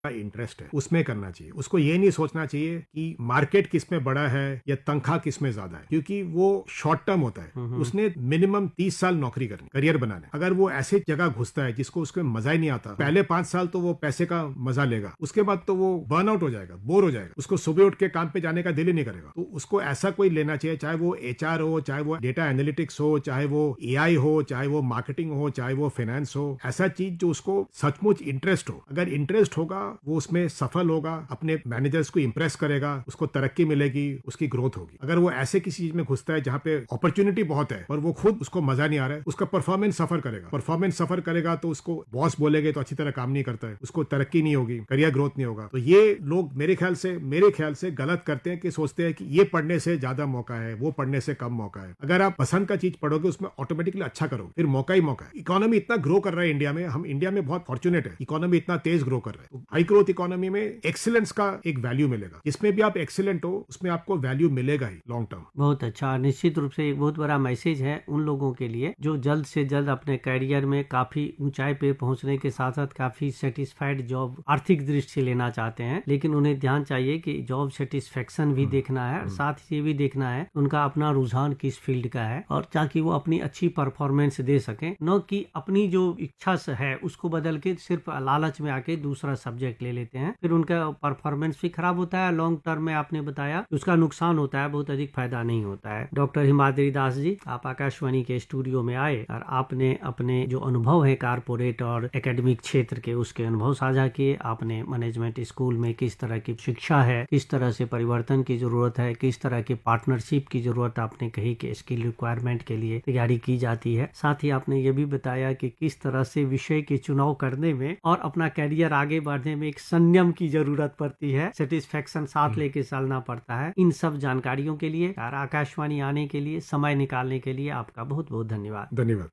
Interest है उसमें करना चाहिए। उसको ये नहीं सोचना चाहिए कि मार्केट किस में बड़ा है या तनख्वाह किस में ज्यादा है, क्योंकि वो शॉर्ट टर्म होता है। उसने मिनिमम 30 साल नौकरी करनी, करियर बनाना। अगर वो ऐसे जगह घुसता है जिसको उसके मजा ही नहीं आता, पहले 5 साल तो वो पैसे का मजा लेगा, उसके बाद तो वो बर्न आउट हो जाएगा, बोर हो जाएगा, उसको सुबह उठ के काम पे जाने का दिल ही नहीं करेगा। तो उसको ऐसा कोई लेना चाहिए, चाहे वो HR हो, चाहे वो डेटा एनालिटिक्स हो, चाहे वो AI हो, चाहे वो मार्केटिंग हो, चाहे वो फाइनेंस हो, ऐसा चीज जो उसको सचमुच इंटरेस्ट हो। अगर इंटरेस्ट होगा वो उसमें सफल होगा, अपने मैनेजर्स को इंप्रेस करेगा, उसको तरक्की मिलेगी, उसकी ग्रोथ होगी। अगर वो ऐसे किसी चीज में घुसता है जहां पे अपॉर्चुनिटी बहुत है पर वो खुद उसको मजा नहीं आ रहा है, उसका परफॉर्मेंस सफर करेगा। परफॉर्मेंस सफर करेगा तो उसको बॉस बोलेगे तो अच्छी तरह काम नहीं करता है, उसको तरक्की नहीं होगी, करियर ग्रोथ नहीं होगा। तो ये लोग मेरे ख्याल से गलत करते हैं कि सोचते हैं कि ये पढ़ने से ज्यादा मौका है, वो पढ़ने से कम मौका है। अगर आप पसंद का चीज पढ़ोगे उसमें ऑटोमेटिकली अच्छा करोगे, फिर मौका ही मौका है। इकोनॉमी इतना ग्रो कर रहा है इंडिया में, हम इंडिया में बहुत फॉर्चुनेट है, इकोनॉमी इतना तेज ग्रो कर रहा है। हाई ग्रोथ इकोनॉमी में एक्सीलेंस का एक वैल्यू मिलेगा, जिसमें भी आप एक्सीलेंट हो उसमें आपको वैल्यू मिलेगा ही लॉन्ग टर्म। बहुत अच्छा, निश्चित रूप से एक बहुत बड़ा मैसेज है उन लोगों के लिए जो जल्द से जल्द अपने करियर में काफी ऊंचाई पे पहुंचने के साथ साथ काफी सेटिस्फाइड जॉब आर्थिक दृष्टि से लेना चाहते हैं, लेकिन उन्हें ध्यान चाहिए कि जॉब सेटिस्फेक्शन भी देखना है और साथ ही ये भी देखना है उनका अपना रुझान किस फील्ड का है, और ताकि वो अपनी अच्छी परफॉर्मेंस दे सकें, न कि अपनी जो इच्छा से है उसको बदल के सिर्फ लालच में आके दूसरा सब्जेक्ट ले लेते हैं, फिर उनका परफॉर्मेंस भी खराब होता है। लॉन्ग टर्म में आपने बताया उसका नुकसान होता है, बहुत अधिक फायदा नहीं होता है। डॉक्टर हिमाद्री दास जी, आप आकाशवाणी के स्टूडियो में आए और आपने अपने जो अनुभव है कारपोरेट और एकेडमिक क्षेत्र के उसके अनुभव साझा किए। आपने मैनेजमेंट स्कूल में किस तरह की शिक्षा है, किस तरह से परिवर्तन की जरूरत है, किस तरह की पार्टनरशिप की जरूरत आपने कही कि स्किल रिक्वायरमेंट के लिए तैयारी की जाती है। साथ ही आपने ये भी बताया कि किस तरह से विषय के चुनाव करने में और अपना कैरियर आगे बढ़ने में एक संयम की जरूरत पड़ती है, सेटिस्फेक्शन साथ लेके चलना पड़ता है। इन सब जानकारियों के लिए और आकाशवाणी आने के लिए, समय निकालने के लिए आपका बहुत बहुत धन्यवाद। धन्यवाद।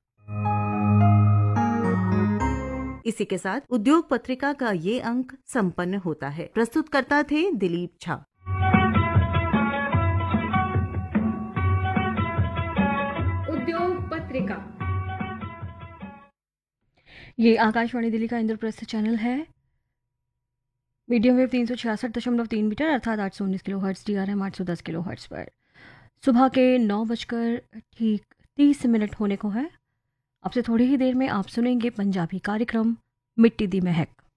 इसी के साथ उद्योग पत्रिका का ये अंक संपन्न होता है। प्रस्तुतकर्ता थे दिलीप झा। उद्योग पत्रिका ये आकाशवाणी दिल्ली का इंद्रप्रस्थ चैनल है। मीडियम वेव 366.3 मीटर अर्थात 819 किलोहर्ट्ज, DRM 810 किलोहर्ट्ज पर सुबह के 9:30 होने को है। अब से थोड़ी ही देर में आप सुनेंगे पंजाबी कार्यक्रम मिट्टी दी महक।